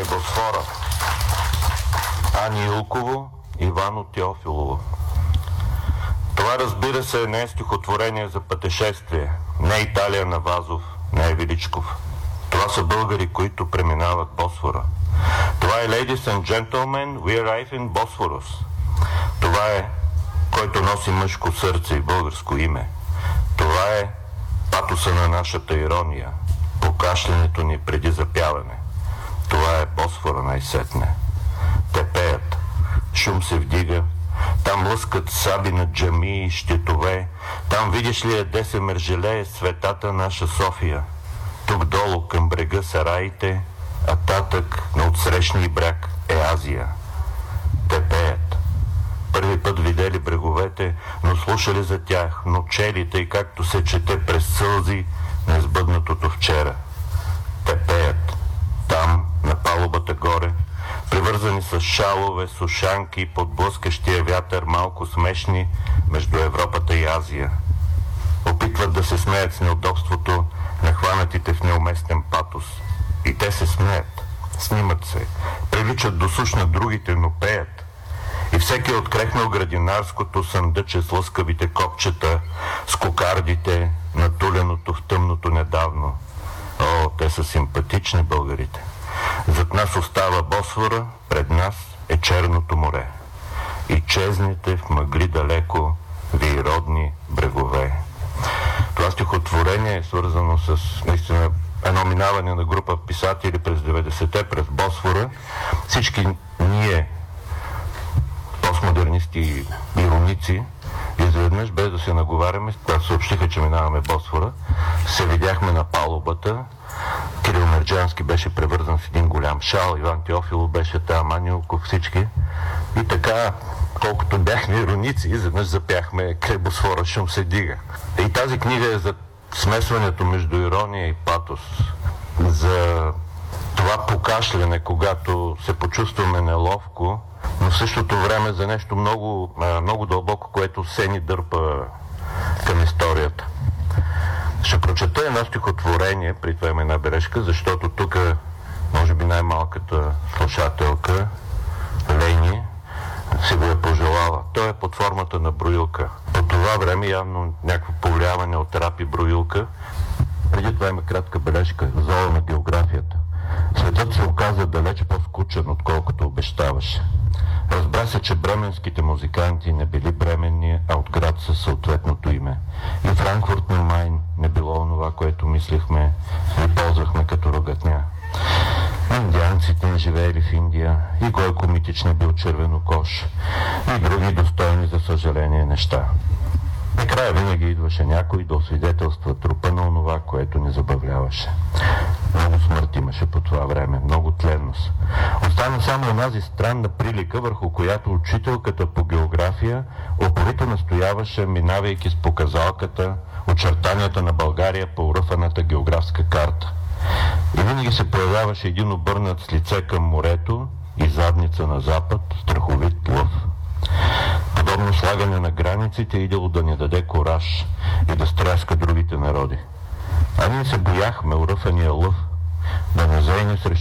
край Босфора. Ани Илково, Ивано Теофилово. Това, разбира се, не е стихотворение за пътешествие, не Италия на Вазов, не е Величков. Това са българи, които преминават Босфора. Това е Ladies and Gentlemen, We Arrive in Bosphorus. Това е който носи мъжко сърце и българско име. Това е патоса на нашата ирония, покашлянето ни преди запяване. Това е Босфора най-сетне. Те пеят, шум се вдига, там лъскат саби на джамии и щитове, там видиш ли еде се мържелее светата наша София. Тук долу към брега сараите, а татък на отсрещния бряг е Азия. Те пеят. Първи път видели бреговете, но слушали за тях, но чели, тъй както се чете през сълзи на избъднатото вчера. Те пеят. Там, на палубата горе, привързани с шалове, сушанки, под блъскащия вятър, малко смешни между Европата и Азия. Опитват да се смеят с неудобството на хванатите в неуместен патос. И те се смеят, снимат се, приличат до суш на другите, но пеят. И всеки е открехнал градинарското съндъче с лъскавите копчета, с кокардите, натуленото в тъмното недавно. О, те са симпатични българите. Зад нас остава Босфора, пред нас е Черното море. И чезните в мъгли далеко ви родни брегове. Това стихотворение е свързано с наистина едно минаване на група писатели през 90-те, през Босфора. Всички ние, постмодернисти и ироници, изведнъж, без да се наговаряме, когато съобщиха, че минаваме Босфора, се видяхме на палубата. Кирил Мерджански беше превързан в един голям шал, Иван Теофилов беше там, Ани Илков, всички. И така, колкото бяхме ироници, изведнъж запяхме край Босфора, шум се дига. И тази книга е за смесването между ирония и патос, за това покашляне, когато се почувстваме неловко, но в същото време за нещо много, много дълбоко, което все ни дърпа към историята. Ще прочета едно стихотворение, при това има една бележка, защото тук може би най-малката слушателка, Лени, си го е пожелала. Той е под формата на броилка. По това време явно някакво повлияване от рап и броилка. Преди това има кратка бележка, зола на географията. Светът се оказа далеч по-скучен, отколкото обещаваше. Разбра се, че бременските музиканти не били бременни, а от град със съответното име. И Франкфурт на Майн не било онова, което мислихме и ползвахме като рогатня. Индианците не живеели в Индия, и Гойко Митич не бил червенокош, и други достойни за съжаление неща. Накрая винаги идваше някой да освидетелства трупа на онова, което ни забавляваше. Много смърт имаше по това време, много тленност. Остана само онази странна прилика, върху която учителката по география упорито настояваше, минавайки с показалката, очертанията на България по уръфаната географска карта. И винаги се появяваше един обърнат с лице към морето и задница на запад, страховит лъв. Подобно слагане на границите идало да ни даде кораж и да стряска другите народи. А ние се бояхме уръфания лъв да не зейне срещу